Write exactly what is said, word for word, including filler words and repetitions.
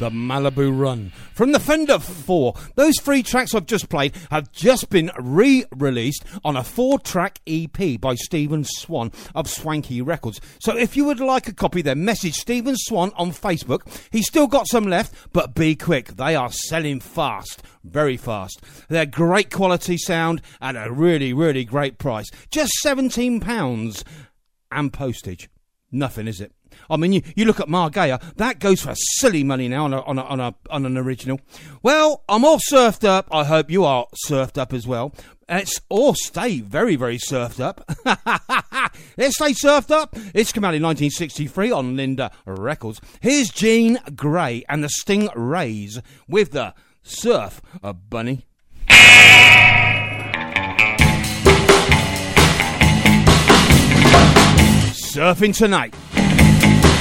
the Malibu Run. From the Fender four, those three tracks I've just played have just been re-released on a four-track E P by Stephen Swan of Swanky Records. So if you would like a copy, then message Stephen Swan on Facebook. He's still got some left, but be quick. They are selling fast, very fast. They're great quality sound and a really, really great price. Just seventeen pounds and postage. Nothing, is it? I mean, you, you look at Margaya, that goes for silly money now on a, on a, on a, on an original. Well, I'm all surfed up. I hope you are surfed up as well. Let's all stay very, very surfed up. Let's stay surfed up. It's come out in nineteen sixty-three on Linda Records. Here's Jean Grey and the Stingrays with the Surf uh, Bunny. Surfing tonight.